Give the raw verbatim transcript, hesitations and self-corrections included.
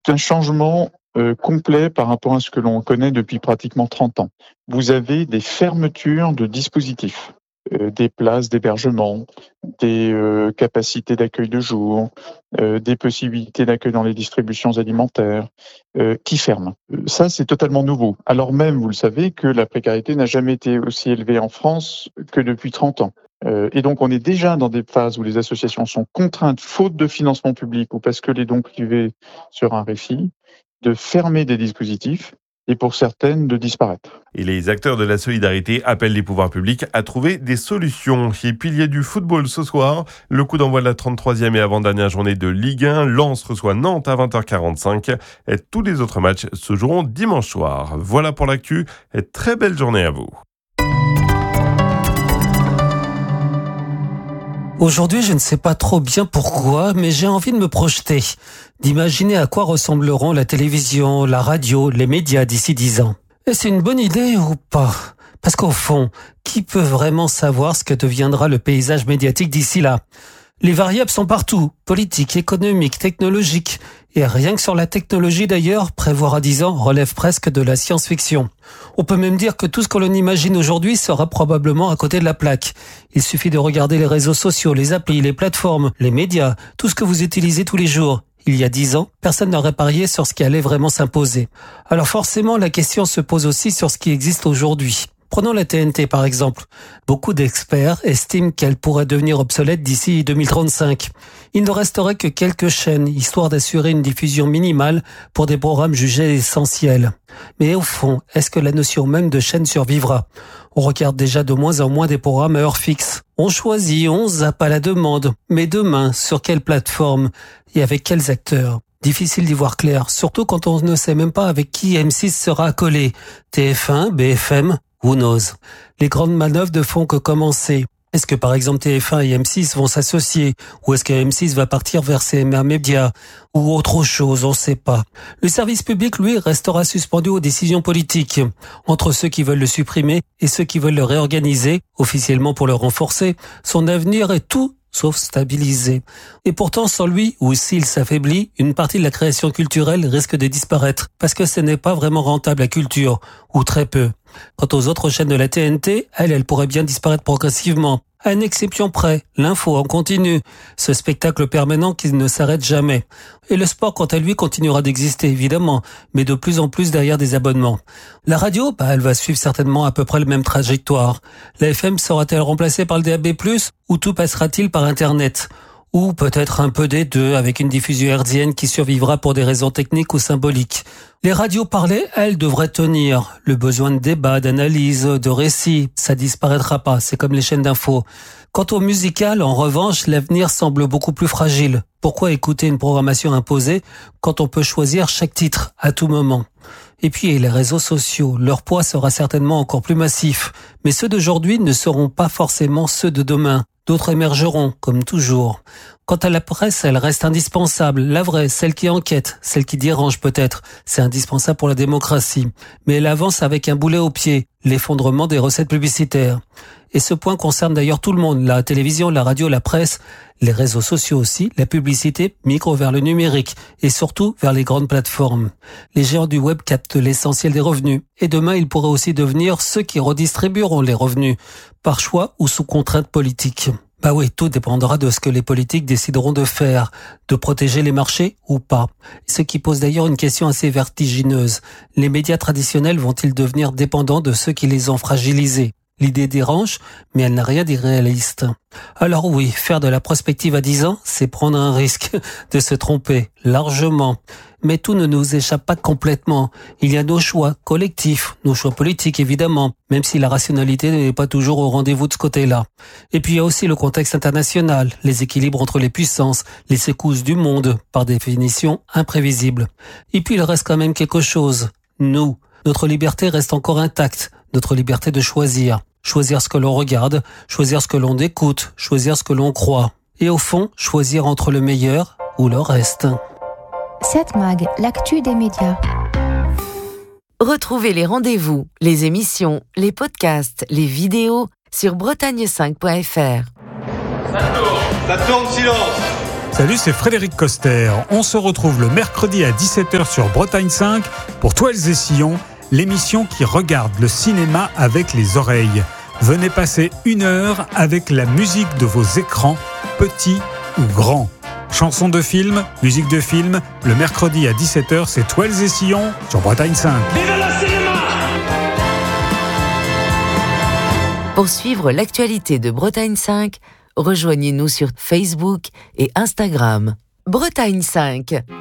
un changement euh, complet par rapport à ce que l'on connaît depuis pratiquement trente ans. Vous avez des fermetures de dispositifs, euh, des places d'hébergement, des euh, capacités d'accueil de jour, euh, des possibilités d'accueil dans les distributions alimentaires euh, qui ferment. Ça, c'est totalement nouveau. Alors même, vous le savez, que la précarité n'a jamais été aussi élevée en France que depuis trente ans. Euh, et donc, on est déjà dans des phases où les associations sont contraintes, faute de financement public ou parce que les dons privés se raréfient, de fermer des dispositifs et pour certaines de disparaître. Et les acteurs de la solidarité appellent les pouvoirs publics à trouver des solutions. Et puis il y a du football ce soir. Le coup d'envoi de la trente-troisième et avant-dernière journée de Ligue un. Lens reçoit Nantes à vingt heures quarante-cinq. Et tous les autres matchs se joueront dimanche soir. Voilà pour l'actu. Et très belle journée à vous. Aujourd'hui, je ne sais pas trop bien pourquoi, mais j'ai envie de me projeter, d'imaginer à quoi ressembleront la télévision, la radio, les médias d'ici dix ans. Et c'est une bonne idée ou pas ? Parce qu'au fond, qui peut vraiment savoir ce que deviendra le paysage médiatique d'ici là ? Les variables sont partout, politiques, économiques, technologiques. Et rien que sur la technologie d'ailleurs, prévoir à dix ans relève presque de la science-fiction. On peut même dire que tout ce que l'on imagine aujourd'hui sera probablement à côté de la plaque. Il suffit de regarder les réseaux sociaux, les applis, les plateformes, les médias, tout ce que vous utilisez tous les jours. Il y a dix ans, personne n'aurait parié sur ce qui allait vraiment s'imposer. Alors forcément, la question se pose aussi sur ce qui existe aujourd'hui. Prenons la T N T par exemple. Beaucoup d'experts estiment qu'elle pourrait devenir obsolète d'ici deux mille trente-cinq. Il ne resterait que quelques chaînes, histoire d'assurer une diffusion minimale pour des programmes jugés essentiels. Mais au fond, est-ce que la notion même de chaîne survivra ? On regarde déjà de moins en moins des programmes à heure fixe. On choisit, on zappe à la demande. Mais demain, sur quelle plateforme et avec quels acteurs ? Difficile d'y voir clair, surtout quand on ne sait même pas avec qui M six sera accolé. T F un, B F M, who knows ? Les grandes manœuvres ne font que commencer. Est-ce que par exemple T F un et M six vont s'associer ? Ou est-ce que M six va partir vers C M A Media ? Ou autre chose, on ne sait pas. Le service public, lui, restera suspendu aux décisions politiques. Entre ceux qui veulent le supprimer et ceux qui veulent le réorganiser, officiellement pour le renforcer, son avenir est tout sauf stabilisé. Et pourtant, sans lui, ou s'il s'affaiblit, une partie de la création culturelle risque de disparaître, parce que ce n'est pas vraiment rentable la culture, ou très peu. Quant aux autres chaînes de la T N T, elles, elles pourraient bien disparaître progressivement. À une exception près, l'info en continu, ce spectacle permanent qui ne s'arrête jamais. Et le sport, quant à lui, continuera d'exister, évidemment, mais de plus en plus derrière des abonnements. La radio, bah, elle va suivre certainement à peu près le même trajectoire. La F M sera-t-elle remplacée par le D A B plus, ou tout passera-t-il par Internet ? Ou peut-être un peu des deux, avec une diffusion hertzienne qui survivra pour des raisons techniques ou symboliques. Les radios parlées, elles, devraient tenir. Le besoin de débat, d'analyse, de récit, ça disparaîtra pas, c'est comme les chaînes d'infos. Quant au musical, en revanche, l'avenir semble beaucoup plus fragile. Pourquoi écouter une programmation imposée quand on peut choisir chaque titre à tout moment ? Et puis les réseaux sociaux, leur poids sera certainement encore plus massif. Mais ceux d'aujourd'hui ne seront pas forcément ceux de demain. D'autres émergeront, comme toujours. Quant à la presse, elle reste indispensable. La vraie, celle qui enquête, celle qui dérange peut-être. C'est indispensable pour la démocratie. Mais elle avance avec un boulet au pied, l'effondrement des recettes publicitaires. Et ce point concerne d'ailleurs tout le monde, la télévision, la radio, la presse, les réseaux sociaux aussi, la publicité migre vers le numérique et surtout vers les grandes plateformes. Les géants du web captent l'essentiel des revenus. Et demain, ils pourraient aussi devenir ceux qui redistribueront les revenus, par choix ou sous contrainte politique. Bah oui, tout dépendra de ce que les politiques décideront de faire, de protéger les marchés ou pas. Ce qui pose d'ailleurs une question assez vertigineuse. Les médias traditionnels vont-ils devenir dépendants de ceux qui les ont fragilisés ? L'idée dérange, mais elle n'a rien d'irréaliste. Alors oui, faire de la prospective à dix ans, c'est prendre un risque de se tromper, largement. Mais tout ne nous échappe pas complètement. Il y a nos choix collectifs, nos choix politiques évidemment, même si la rationalité n'est pas toujours au rendez-vous de ce côté-là. Et puis il y a aussi le contexte international, les équilibres entre les puissances, les secousses du monde, par définition imprévisibles. Et puis il reste quand même quelque chose. Nous, notre liberté reste encore intacte, notre liberté de choisir. Choisir ce que l'on regarde, choisir ce que l'on écoute, choisir ce que l'on croit. Et au fond, choisir entre le meilleur ou le reste. sept Mag, l'actu des médias. Retrouvez les rendez-vous, les émissions, les podcasts, les vidéos sur bretagne cinq point f r. Ça tourne, ça tourne, silence. Salut, c'est Frédéric Coster. On se retrouve le mercredi à dix-sept heures sur Bretagne cinq pour Toiles et Sillons, l'émission qui regarde le cinéma avec les oreilles. Venez passer une heure avec la musique de vos écrans, petits ou grands. Chansons de film, musique de film, le mercredi à dix-sept heures, c'est Toiles et Sillons sur Bretagne cinq. Vive le cinéma! Pour suivre l'actualité de Bretagne cinq, rejoignez-nous sur Facebook et Instagram. Bretagne cinq.